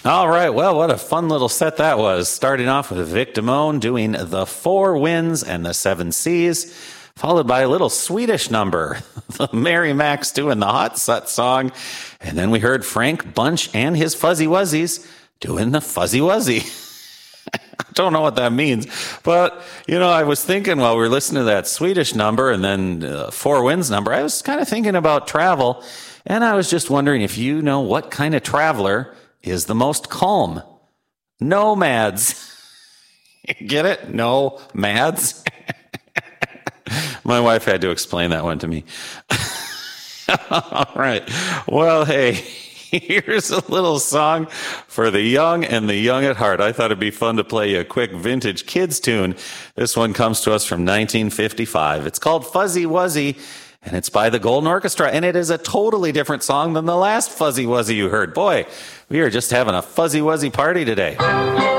All right. Well, what a fun little set that was. Starting off with Vic Damone doing The Four Winds and the Seven Seas, followed by a little Swedish number, the Mary Max doing the Hot Set song. And then we heard Frank Bunch and his Fuzzy Wuzzies doing the Fuzzy Wuzzy. I don't know what that means, but, I was thinking while we were listening to that Swedish number and then Four Winds number, I was kind of thinking about travel, and I was just wondering if you know what kind of traveler is the most calm. Nomads. Get it? Nomads. My wife had to explain that one to me. All right. Well, hey, here's a little song for the young and the young at heart. I thought it'd be fun to play a quick vintage kids tune. This one comes to us from 1955. It's called Fuzzy Wuzzy, and it's by the Golden Orchestra, and it is a totally different song than the last Fuzzy Wuzzy you heard. Boy, we are just having a Fuzzy Wuzzy party today.